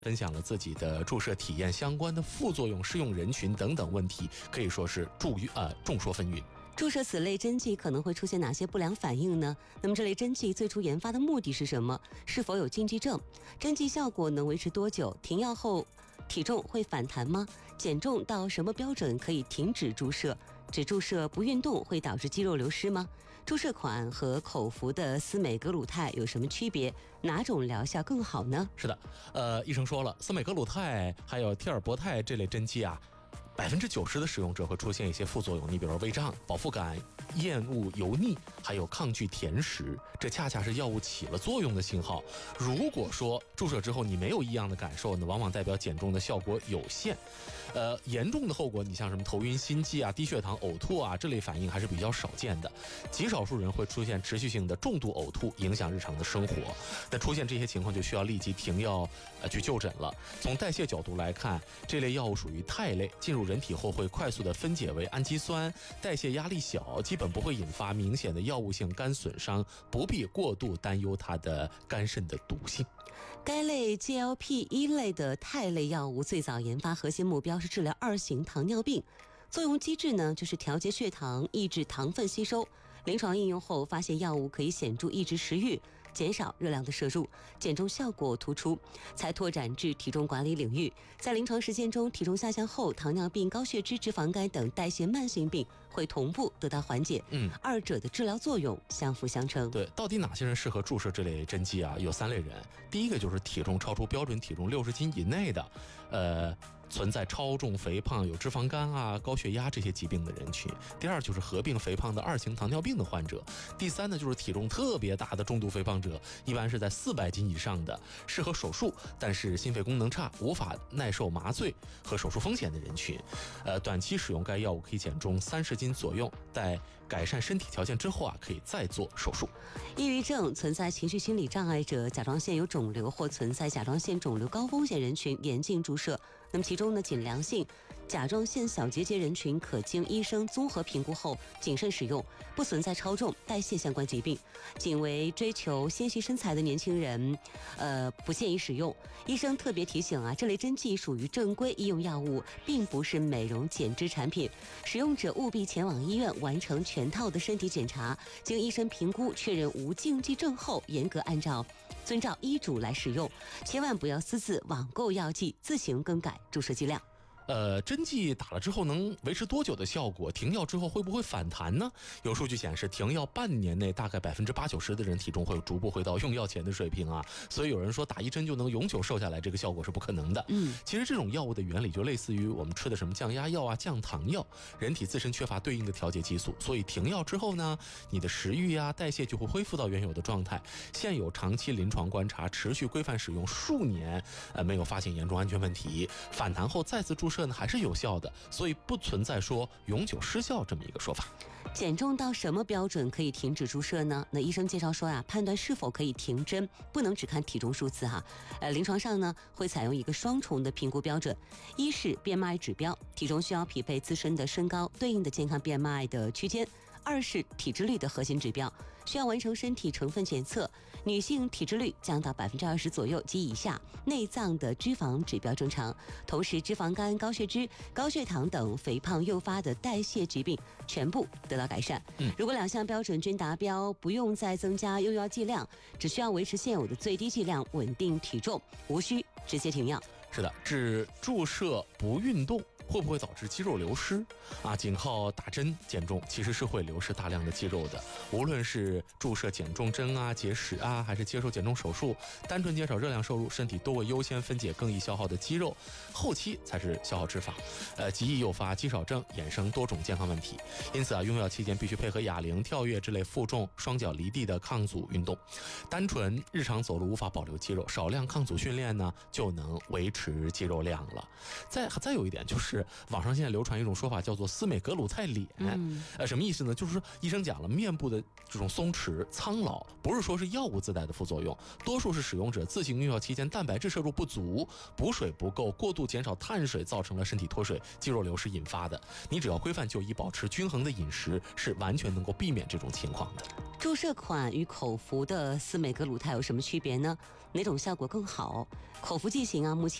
分享了自己的注射体验相关的副作用、适用人群等等问题，可以说是众说纷纭。 注射此类针剂可能会出现哪些不良反应呢？那么这类针剂最初研发的目的是什么？是否有禁忌症？针剂效果能维持多久？停药后体重会反弹吗？减重到什么标准可以停止注射？只注射不运动会导致肌肉流失吗？注射款和口服的司美格鲁肽有什么区别？哪种疗效更好呢？ 是的，医生说了，司美格鲁肽还有替尔博肽这类针剂啊，90%的使用者会出现一些副作用，你比如胃胀、饱腹感、厌恶油腻，还有抗拒甜食，这恰恰是药物起了作用的信号。如果说注射之后你没有异样的感受呢，往往代表减重的效果有限。严重的后果，你像什么头晕、心悸啊、低血糖、呕吐啊，这类反应还是比较少见的。极少数人会出现持续性的重度呕吐，影响日常的生活。那出现这些情况就需要立即停药去就诊了。从代谢角度来看，这类药物属于肽类，进入人体后会快速的分解为氨基酸，代谢压力小，基本不会引发明显的药物性肝损伤，不必过度担忧它的肝肾的毒性。 该类 GLP-1 类的肽类药物最早研发核心目标是治疗2型糖尿病，作用机制呢就是调节血糖，抑制糖分吸收。临床应用后发现药物可以显著抑制食欲，减少热量的摄入，减重效果突出，才拓展至体重管理领域。在临床实践中，体重下降后，糖尿病、高血脂、脂肪肝等代谢慢性病会同步得到缓解。二者的治疗作用相辅相成。 对，到底哪些人适合注射这类针剂啊？有3类人。第一个就是体重超出标准体重60斤以内的，存在超重、肥胖、有脂肪肝啊、高血压这些疾病的人群。第二就是合并肥胖的2型糖尿病的患者。第三呢，就是体重特别大的重度肥胖者，一般是在400斤以上的，适合手术但是心肺功能差、无法耐受麻醉和手术风险的人群。短期使用该药物可以减重30斤左右，在改善身体条件之后啊，可以再做手术。 抑郁症、存在情绪心理障碍者、甲状腺有肿瘤或存在甲状腺肿瘤高风险人群严禁注射。那么其中呢，仅良性甲状腺小结节人群可经医生综合评估后谨慎使用，不存在超重、代谢相关疾病。仅为追求纤细身材的年轻人，不建议使用。医生特别提醒啊，这类针剂属于正规医用药物，并不是美容减脂产品。使用者务必前往医院完成全套的身体检查，经医生评估确认无禁忌症后，严格遵照医嘱来使用，千万不要私自网购药剂，自行更改注射剂量。 针剂打了之后能维持多久的效果？停药之后会不会反弹呢？有数据显示，停药半年内，大概80%-90%的人体重会逐步回到用药前的水平啊。所以有人说打1针就能永久瘦下来，这个效果是不可能的。其实这种药物的原理就类似于我们吃的什么降压药啊、降糖药，人体自身缺乏对应的调节激素，所以停药之后呢，你的食欲啊、代谢就会恢复到原有的状态。现有长期临床观察，持续规范使用数年，没有发现严重安全问题，反弹后再次注射呢还是有效的，所以不存在说永久失效这么一个说法。 减重到什么标准可以停止注射呢？那医生介绍说啊，判断是否可以停针，不能只看体重数字哈。临床上呢会采用一个双重的评估标准，一是 BMI 指标，体重需要匹配自身的身高对应的健康 BMI 的区间。2是体脂率的核心指标，需要完成身体成分检测，女性体脂率降到20%左右及以下，内脏的脂肪指标正常，同时脂肪肝、高血脂、高血糖等肥胖诱发的代谢疾病全部得到改善。如果2项标准均达标，不用再增加用药剂量，只需要维持现有的最低剂量，稳定体重，无需直接停药。 是的，只注射不运动会不会导致肌肉流失啊？仅靠打针减重其实是会流失大量的肌肉的。无论是注射减重针啊、节食啊，还是接受减重手术，单纯减少热量摄入，身体都会优先分解更易消耗的肌肉，后期才是消耗脂肪，极易诱发肌少症，衍生多种健康问题。因此啊，用药期间必须配合哑铃、跳跃之类负重、双脚离地的抗阻运动。单纯日常走路无法保留肌肉，少量抗阻训练呢就能维持肌肉量了。再有一点就是是网上现在流传一种说法，叫做司美格鲁肽脸。什么意思呢？就是说医生讲了，面部的这种松弛、苍老，不是说是药物自带的副作用，多数是使用者自行用药期间蛋白质摄入不足、补水不够、过度减少碳水造成了身体脱水、肌肉流失引发的。你只要规范就医，保持均衡的饮食，是完全能够避免这种情况的。 注射款与口服的司美格鲁肽有什么区别呢？哪种效果更好？口服剂型啊，目前